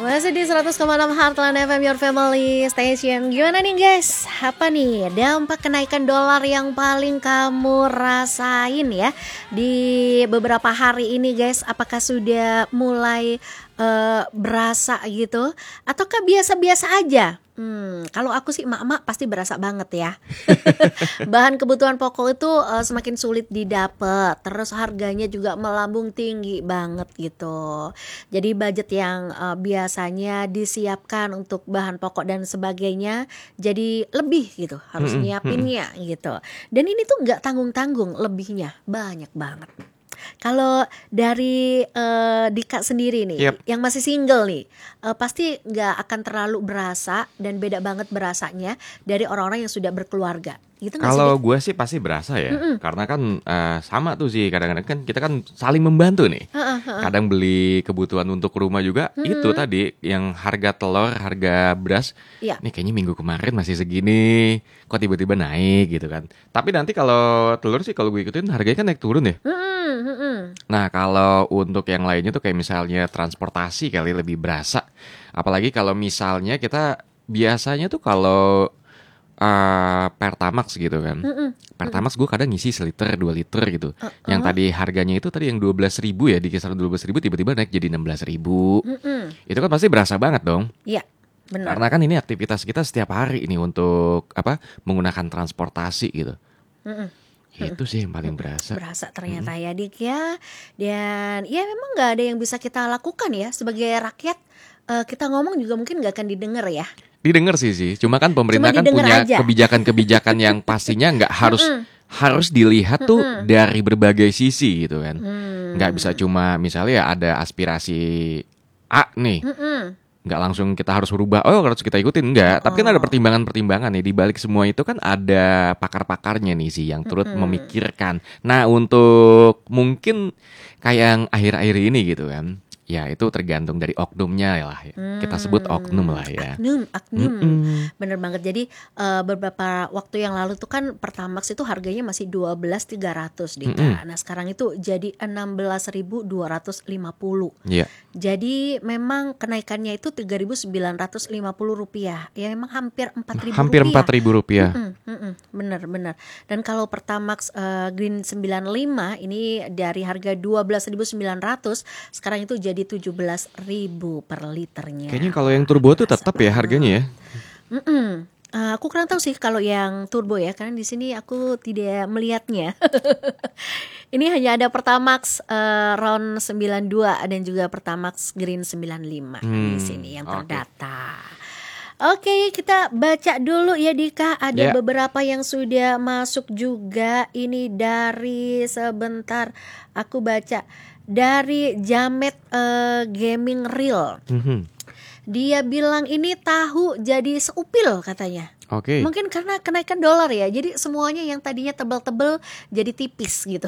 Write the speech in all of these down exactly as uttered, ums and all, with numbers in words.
Masih di seratus koma enam Heartland F M, your family station. Gimana nih guys? Apa nih dampak kenaikan dolar yang paling kamu rasain ya di beberapa hari ini guys? Apakah sudah mulai uh, berasa gitu? Ataukah biasa-biasa aja? Hmm, kalau aku sih emak-emak pasti berasa banget ya. Bahan kebutuhan pokok itu uh, semakin sulit didapat, terus harganya juga melambung tinggi banget gitu. Jadi budget yang uh, biasanya disiapkan untuk bahan pokok dan sebagainya jadi lebih gitu, harus Mm-mm, mm-mm. nyiapinnya gitu. Dan ini tuh nggak tanggung-tanggung, lebihnya banyak banget. Kalau dari uh, Dika sendiri nih, Yep. yang masih single nih, uh, pasti nggak akan terlalu berasa dan beda banget berasanya dari orang-orang yang sudah berkeluarga. Gitu nggak sih Kalau Dik? gue sih pasti berasa ya, Mm-mm. karena kan eh, sama tuh sih kadang-kadang kan kita kan saling membantu nih. Heeh, heeh. Kadang beli kebutuhan untuk rumah juga itu Mm-mm. tadi yang harga telur, harga beras, Iya. nih kayaknya minggu kemarin masih segini, kok tiba-tiba naik gitu kan. Tapi nanti kalau telur sih kalau gue ikutin harganya kan naik turun ya. Mm-mm, mm-mm. Nah kalau untuk yang lainnya tuh kayak misalnya transportasi kali lebih berasa. Apalagi kalau misalnya kita biasanya tuh kalau eh, Pertamax gitu kan. Mm-mm, mm-mm. Pertamax gue kadang ngisi seliter dua liter gitu. Yang Uh-uh. tadi harganya itu tadi yang dua belas ribu ya, di kisaran dua belas ribu tiba-tiba naik jadi enam belas ribu. Mm-mm. Itu kan pasti berasa banget dong. Iya, benar. Karena kan ini aktivitas kita setiap hari ini untuk apa? Menggunakan transportasi gitu. Mm-mm. Itu sih yang paling berasa. Berasa ternyata ya Dik ya. Dan ya memang nggak ada yang bisa kita lakukan ya sebagai rakyat. Eh, kita ngomong juga mungkin nggak akan didengar ya. Didengar sih sih. Cuma kan pemerintah Cuma kan didengar punya aja. kebijakan-kebijakan yang pastinya nggak harus harus dilihat tuh Mm-mm. dari berbagai sisi gitu kan. Hmm. Nggak bisa cuma misalnya ada aspirasi A nih, Mm-mm. nggak langsung kita harus berubah, oh harus kita ikutin, enggak. Tapi kan ada Oh. pertimbangan-pertimbangan nih, di balik semua itu kan ada pakar-pakarnya nih sih yang turut Mm-mm. memikirkan. Nah untuk mungkin kayak yang akhir-akhir ini gitu kan, ya itu tergantung dari oknumnya lah ya. Kita sebut oknum lah ya. Aknum, aknum. Mm-mm. Bener banget. Jadi eh, beberapa waktu yang lalu tuh kan Pertamax itu harganya masih dua belas ribu tiga ratus Dika. Mm-mm. Nah sekarang itu jadi enam belas ribu dua ratus lima puluh. Iya. Jadi memang kenaikannya itu tiga ribu sembilan ratus lima puluh rupiah. Ya memang hampir empat ribu Hampir rupiah. empat ribu rupiah. Mm-mm, mm-mm, bener bener. Dan kalau Pertamax eh, Green sembilan puluh lima ini dari harga dua belas ribu sembilan ratus sekarang itu jadi tujuh belas ribu per liternya. Kayaknya kalau yang turbo tuh Berasa tetap ya banget. harganya ya. Mm-mm. Eh, aku kurang tahu sih kalau yang turbo ya, karena di sini aku tidak melihatnya. Ini hanya ada Pertamax eh, RON sembilan puluh dua dan juga Pertamax Green sembilan puluh lima di Hmm, sini yang oke. terdata. Oke, kita baca dulu ya Dika. Ada Ya. beberapa yang sudah masuk juga. Ini dari sebentar aku baca dari Jamet eh, Gaming Real. Mhm. Dia bilang ini tahu jadi seupil katanya. Oke. Mungkin karena kenaikan dolar ya. Jadi semuanya yang tadinya tebel-tebel jadi tipis gitu.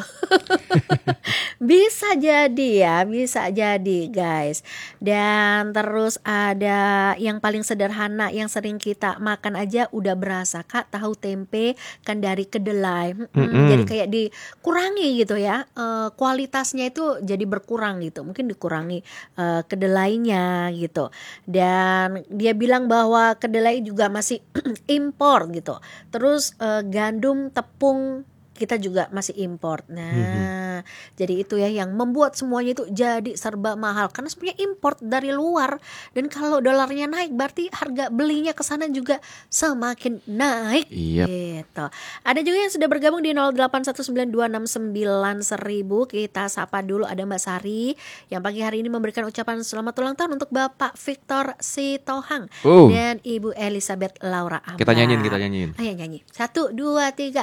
Bisa jadi ya, bisa jadi guys. Dan terus ada yang paling sederhana yang sering kita makan aja udah berasa Kak, tahu tempe kan dari kedelai. Mm-mm, Mm-mm. Jadi kayak dikurangi gitu ya. Eh, kualitasnya itu jadi berkurang gitu. Mungkin dikurangi eh, kedelainya gitu. Dan dia bilang bahwa kedelai juga masih impor gitu. Terus eh, gandum, tepung kita juga masih impor. Nah, jadi itu ya yang membuat semuanya itu jadi serba mahal karena sebenarnya impor dari luar. Dan kalau dolarnya naik berarti harga belinya ke sana juga semakin naik. Iya. Gitu. Ada juga yang sudah bergabung di nol delapan satu sembilan dua enam sembilan seribu. Kita sapa dulu, ada Mbak Sari yang pagi hari ini memberikan ucapan selamat ulang tahun untuk Bapak Victor Sitohang Oh. dan Ibu Elizabeth Laura Ambar. Kita nyanyiin, kita nyanyiin. Ayo nyanyi. Satu, dua, tiga.